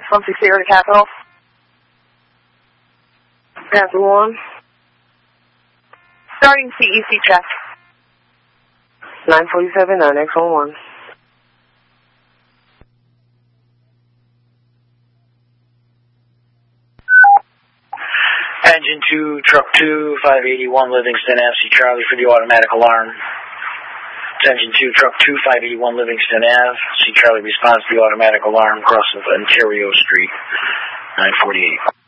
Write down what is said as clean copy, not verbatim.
from Sierra Capital. Panther 1. Starting CEC check. 947, 9X11. Engine 2, Truck 2, 581 Livingston, Ave, Charlie for the automatic alarm. Engine 2, Truck 2, 581 Livingston Ave, Charlie responds to the automatic alarm across of Ontario Street, 948.